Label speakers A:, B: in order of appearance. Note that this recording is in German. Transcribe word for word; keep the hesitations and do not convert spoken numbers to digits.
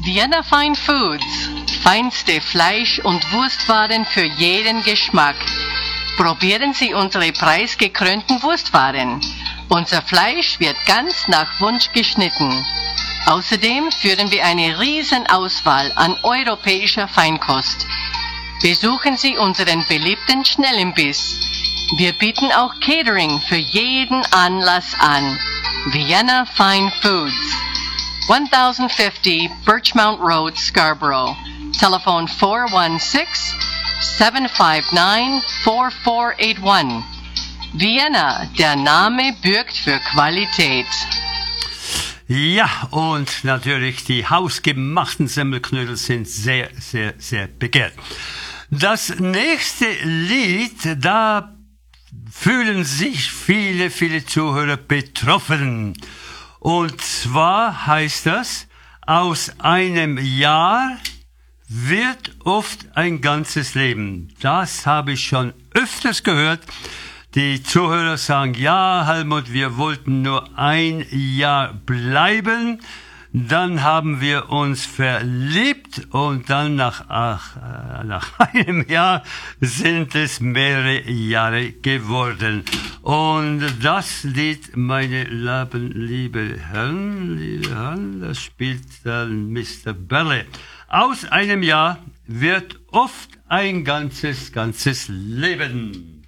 A: Vienna Fine Foods. Feinste Fleisch- und Wurstwaren für jeden Geschmack. Probieren Sie unsere preisgekrönten Wurstwaren. Unser Fleisch wird ganz nach Wunsch geschnitten. Außerdem führen wir eine Riesenauswahl an europäischer Feinkost. Besuchen Sie unseren beliebten Schnellimbiss. Wir bieten auch Catering für jeden Anlass an. Vienna Fine Foods. ten fifty Birchmount Road, Scarborough. Telephone four one six, seven five nine, four four eight one. Vienna, der Name bürgt für Qualität.
B: Ja, und natürlich die hausgemachten Semmelknödel sind sehr, sehr, sehr begehrt. Das nächste Lied, da fühlen sich viele, viele Zuhörer betroffen. Und zwar heißt das, aus einem Jahr wird oft ein ganzes Leben. Das habe ich schon öfters gehört. Die Zuhörer sagen, ja, Helmut, wir wollten nur ein Jahr bleiben. Dann haben wir uns verliebt und dann nach, ach, nach einem Jahr sind es mehrere Jahre geworden. Und das Lied, meine lieben, liebe Herren, liebe Herren, das spielt dann Mister Berle. Aus einem Jahr wird oft ein ganzes, ganzes Leben.